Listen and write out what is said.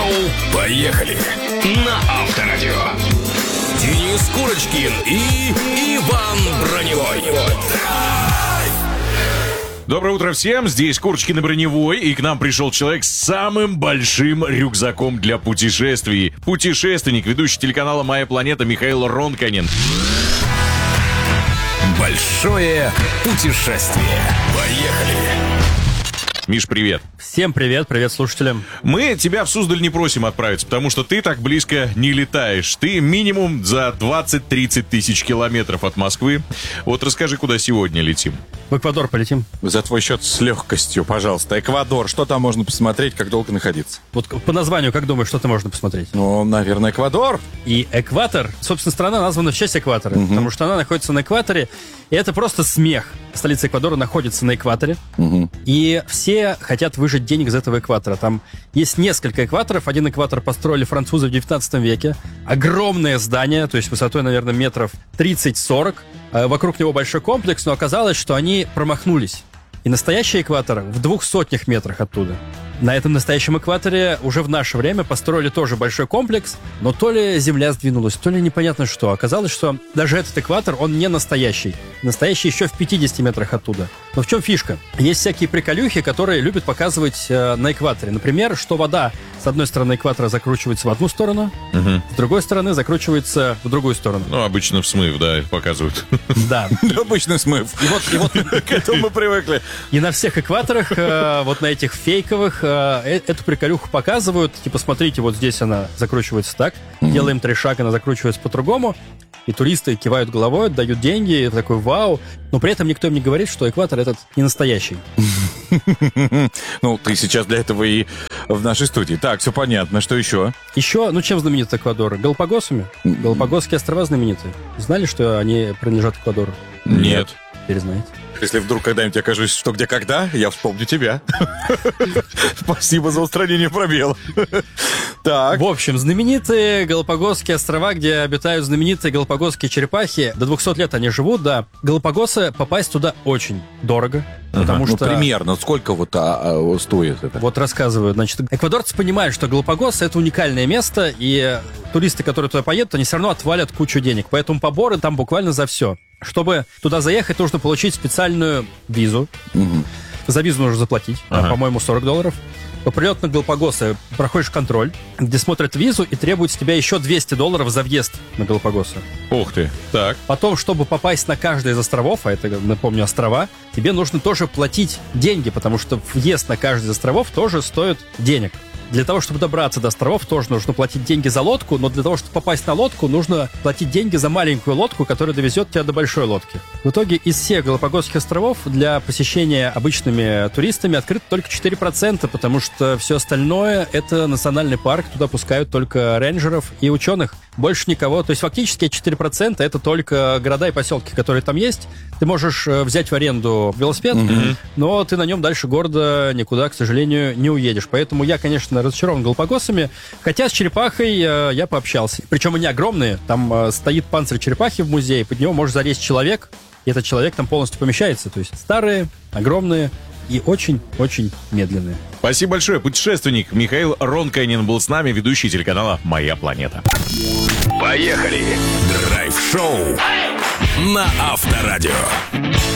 Драйв-шоу. Поехали! На Авторадио. Денис Курочкин и Иван Броневой. Доброе утро всем, здесь Курочкин и Броневой, и к нам пришел человек с самым большим рюкзаком для путешествий. Путешественник, ведущий телеканала «Моя планета» Михаил Ронканин. Большое путешествие. Поехали! Миш, привет. Всем привет, привет слушателям. Мы тебя в Суздаль не просим отправиться, потому что ты так близко не летаешь. Ты минимум за 20-30 тысяч километров от Москвы. Вот расскажи, куда сегодня летим. В Эквадор полетим. За твой счет с легкостью, пожалуйста. Эквадор, что там можно посмотреть, как долго находиться? Вот по названию, как думаешь, что там можно посмотреть? Ну, наверное, Эквадор. И экватор, собственно, страна названа в честь экватора, потому что она находится на экваторе, и это просто смех. Столица Эквадора находится на экваторе, и все хотят выжать денег из этого экватора. Там есть несколько экваторов. Один экватор построили французы в 19 веке. Огромное здание, то есть высотой, наверное, метров 30-40. Вокруг него большой комплекс, но оказалось, что они промахнулись. И настоящий экватор в 200 метрах оттуда. На этом настоящем экваторе уже в наше время построили тоже большой комплекс, но то ли земля сдвинулась, то ли непонятно что. Оказалось, что даже этот экватор, он не настоящий. Настоящий еще в 50 метрах оттуда. Но в чем фишка? Есть всякие приколюхи, которые любят показывать на экваторе. Например, что вода с одной стороны экватора закручивается в одну сторону, с другой стороны закручивается в другую сторону. Ну, обычно в смыв, да, показывают. Да. Обычный смыв. И вот К этому мы привыкли. и на всех экваторах, вот на этих фейковых, эту приколюху показывают. Типа, смотрите, вот здесь она закручивается так. Делаем 3 шага, она закручивается по-другому. И туристы кивают головой, дают деньги, и такой вау. Но при этом никто им не говорит, что экватор этот не настоящий. Ну, ты сейчас для этого и в нашей студии. Так, все понятно. Что еще? Еще, ну чем знаменит Эквадор? Галапагосами. Галапагосские острова знамениты. Знали, что они принадлежат Эквадору? Нет. Теперь знаете. Если вдруг когда-нибудь окажусь что, где, когда, я вспомню тебя. Спасибо за устранение пробела. Так. В общем, знаменитые Галапагосские острова, где обитают знаменитые галапагосские черепахи. До 200 лет они живут, да. Галапагосы, попасть туда очень дорого. Потому Ну, что... примерно. Сколько вот стоит это? Вот рассказываю. Значит, эквадорцы понимают, что Галапагос — это уникальное место, и туристы, которые туда поедут, они все равно отвалят кучу денег. Поэтому поборы там буквально за все. Чтобы туда заехать, нужно получить специальную визу. За визу нужно заплатить, по-моему, $40. По прилету на Галапагосы проходишь контроль, где смотрят визу и требуют с тебя еще $200 за въезд на Галапагосы. Ух ты, так. Потом, чтобы попасть на каждый из островов, а это, напомню, острова, тебе нужно тоже платить деньги, потому что въезд на каждый из островов тоже стоит денег. Для того, чтобы добраться до островов, тоже нужно платить деньги за лодку, но для того, чтобы попасть на лодку, нужно платить деньги за маленькую лодку, которая довезет тебя до большой лодки. В итоге из всех Галапагосских островов для посещения обычными туристами открыто только 4%, потому что все остальное — это национальный парк, туда пускают только рейнджеров и ученых. Больше никого. То есть фактически 4% — это только города и поселки, которые там есть. Ты можешь взять в аренду велосипед, но ты на нем дальше города никуда, к сожалению, не уедешь. Поэтому я, конечно, разочарован Галапагосами, хотя с черепахой я пообщался. Причем они огромные. Там стоит панцирь черепахи в музее, под него может залезть человек, и этот человек там полностью помещается. То есть старые, огромные и очень-очень медленные. Спасибо большое, путешественник Михаил Ронканин был с нами, ведущий телеканала «Моя планета». Поехали! Драйв-шоу на Авторадио.